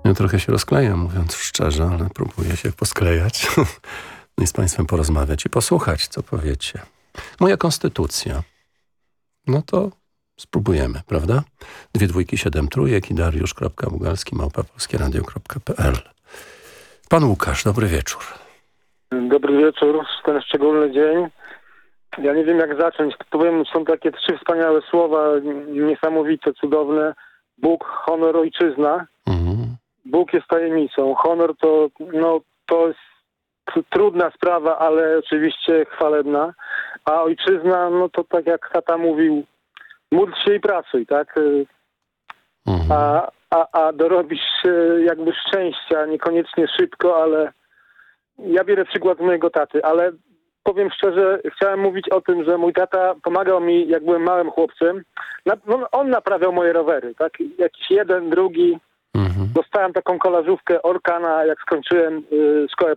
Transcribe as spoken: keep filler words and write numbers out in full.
Ja trochę się rozklejam, mówiąc szczerze, ale próbuję się posklejać i z państwem porozmawiać i posłuchać, co powiecie. Moja konstytucja. No to spróbujemy, prawda? Dwie dwójki, siedem trójek i dariusz.bugalski małpa polskieradio kropka pe el. Pan Łukasz, dobry wieczór. Dobry wieczór, ten szczególny dzień. Ja nie wiem, jak zacząć. Powiem, są takie trzy wspaniałe słowa, niesamowite, cudowne. Bóg, honor, ojczyzna. Mhm. Bóg jest tajemnicą. Honor to, no, to jest t- trudna sprawa, ale oczywiście chwalebna. A ojczyzna, no to tak jak tata mówił, módl się i pracuj, tak? Mhm. A, a, a dorobisz jakby szczęścia, niekoniecznie szybko, ale ja biorę przykład z mojego taty, ale powiem szczerze, chciałem mówić o tym, że mój tata pomagał mi, jak byłem małym chłopcem. Na, no, on naprawiał moje rowery, tak? Jakiś jeden, drugi. Mhm. Dostałem taką kolażówkę Orkana, jak skończyłem y, szkołę